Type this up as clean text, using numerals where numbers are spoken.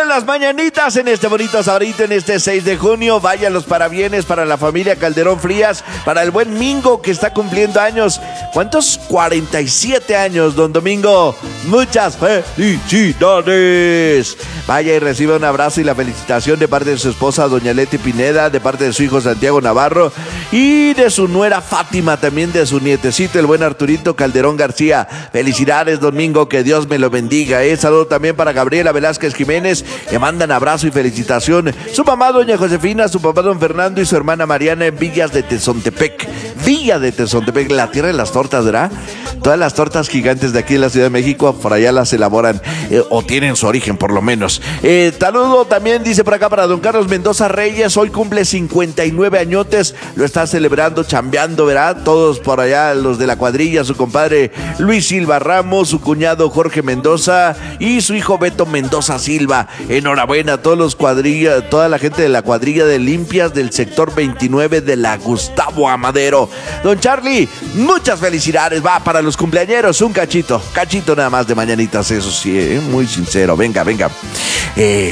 Suenan las mañanitas en este bonito sabrito, en este 6 de junio. Vayan los parabienes para la familia Calderón Frías, para el buen Mingo que está cumpliendo años. ¿Cuántos? 47 años, don Domingo. Muchas felicidades. Vaya y reciba un abrazo y la felicitación de parte de su esposa, doña Leti Pineda, de parte de su hijo Santiago Navarro y de su nuera Fátima, también de su nietecito, el buen Arturito Calderón García. Felicidades, Domingo, que Dios me lo bendiga. Saludo también para Gabriela Velázquez Jiménez, le mandan abrazo y felicitación. Su mamá, doña Josefina, su papá, don Fernando, y su hermana Mariana en Villas de Tezontepec. Villa de Tezontepec, la tierra de las tortas, ¿verdad? Todas las tortas gigantes de aquí en la Ciudad de México, por allá las elaboran, o tienen su origen por lo menos. Saludo también, dice por acá, para don Carlos Mendoza Reyes, hoy cumple 59 añotes, lo está celebrando, chambeando, ¿verdad? Todos por allá, los de la cuadrilla, su compadre Luis Silva Ramos, su cuñado Jorge Mendoza y su hijo Beto Mendoza Silva. Enhorabuena a todos los cuadrillas, toda la gente de la cuadrilla de limpias del sector 29 de la Gustavo Amadero. Don Charlie, muchas felicidades, va para los cumpleañeros, un cachito nada más de mañanitas, eso sí, muy sincero, venga.